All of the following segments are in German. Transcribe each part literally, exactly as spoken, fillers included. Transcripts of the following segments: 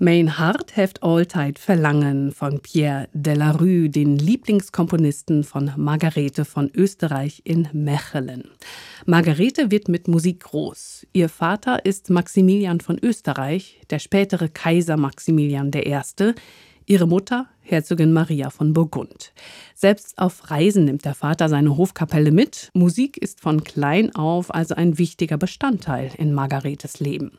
Mein Hart heft alltid verlangen von Pierre Delarue, den Lieblingskomponisten von Margarete von Österreich in Mechelen. Margarete wird mit Musik groß. Ihr Vater ist Maximilian von Österreich, der spätere Kaiser Maximilian der Erste. Ihre Mutter Herzogin Maria von Burgund. Selbst auf Reisen nimmt der Vater seine Hofkapelle mit. Musik ist von klein auf also ein wichtiger Bestandteil in Margaretes Leben.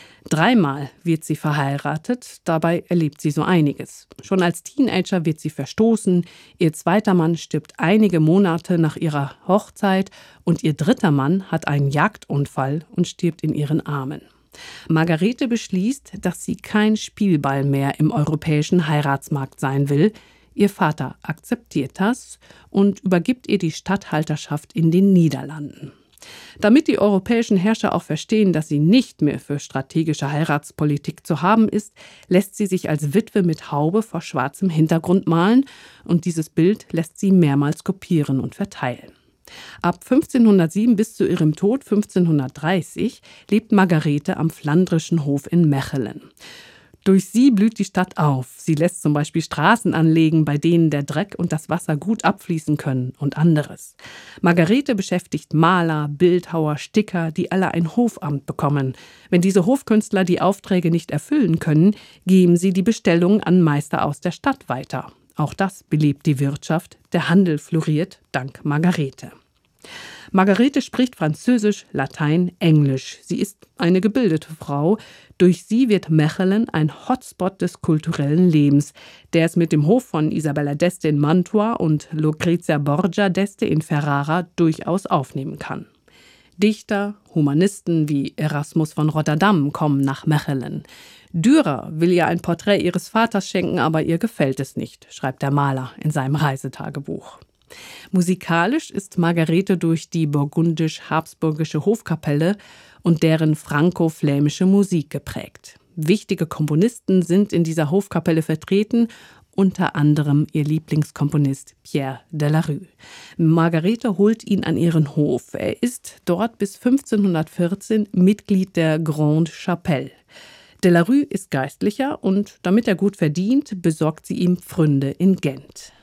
Dreimal wird sie verheiratet, dabei erlebt sie so einiges. Schon als Teenager wird sie verstoßen, ihr zweiter Mann stirbt einige Monate nach ihrer Hochzeit und ihr dritter Mann hat einen Jagdunfall und stirbt in ihren Armen. Margarete beschließt, dass sie kein Spielball mehr im europäischen Heiratsmarkt sein will. Ihr Vater akzeptiert das und übergibt ihr die Statthalterschaft in den Niederlanden. Damit die europäischen Herrscher auch verstehen, dass sie nicht mehr für strategische Heiratspolitik zu haben ist, lässt sie sich als Witwe mit Haube vor schwarzem Hintergrund malen und dieses Bild lässt sie mehrmals kopieren und verteilen. Ab fünfzehnhundertsieben bis zu ihrem Tod fünfzehnhundertdreißig lebt Margarete am flandrischen Hof in Mechelen. Durch sie blüht die Stadt auf. Sie lässt zum Beispiel Straßen anlegen, bei denen der Dreck und das Wasser gut abfließen können und anderes. Margarete beschäftigt Maler, Bildhauer, Sticker, die alle ein Hofamt bekommen. Wenn diese Hofkünstler die Aufträge nicht erfüllen können, geben sie die Bestellung an Meister aus der Stadt weiter. Auch das belebt die Wirtschaft. Der Handel floriert dank Margarete. Margarete spricht Französisch, Latein, Englisch. Sie ist eine gebildete Frau. Durch sie wird Mechelen ein Hotspot des kulturellen Lebens, der es mit dem Hof von Isabella d'Este in Mantua und Lucrezia Borgia d'Este in Ferrara durchaus aufnehmen kann. Dichter, Humanisten wie Erasmus von Rotterdam kommen nach Mechelen. Dürer will ihr ein Porträt ihres Vaters schenken, aber ihr gefällt es nicht, schreibt der Maler in seinem Reisetagebuch. Musikalisch ist Margarete durch die burgundisch-habsburgische Hofkapelle und deren franko-flämische Musik geprägt. Wichtige Komponisten sind in dieser Hofkapelle vertreten, unter anderem ihr Lieblingskomponist Pierre Delarue. Margarete holt ihn an ihren Hof. Er ist dort bis fünfzehnhundertvierzehn Mitglied der Grande Chapelle. Delarue ist Geistlicher und damit er gut verdient, besorgt sie ihm Pfründe in Gent.